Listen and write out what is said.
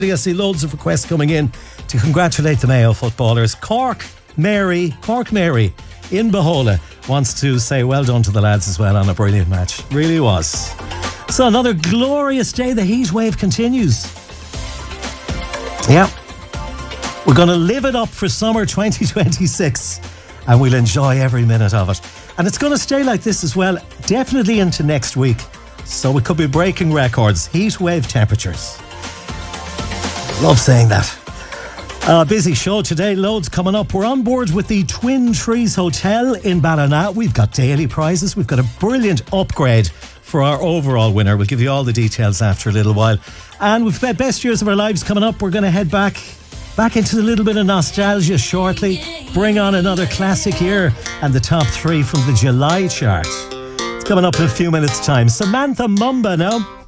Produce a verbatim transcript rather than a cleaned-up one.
I see loads of requests coming in to congratulate the Mayo footballers. Cork Mary, Cork Mary in Bahola wants to say well done to the lads as well on a brilliant match. Really was. So another glorious day. The heat wave continues. Yeah. We're going to live it up for summer twenty twenty-six and we'll enjoy every minute of it. And it's going to stay like this as well, definitely into next week. So we could be breaking records. Heat wave temperatures. Love saying that. A busy show today, loads coming up. We're on board with the Twin Trees Hotel in Ballina. We've got daily prizes. We've got a brilliant upgrade for our overall winner. We'll give you all the details after a little while. And we've got best years of our lives coming up. We're going to head back back into a little bit of nostalgia shortly. Bring on another classic year and the top three from the July chart. It's coming up in a few minutes' time. Samantha Mumba now.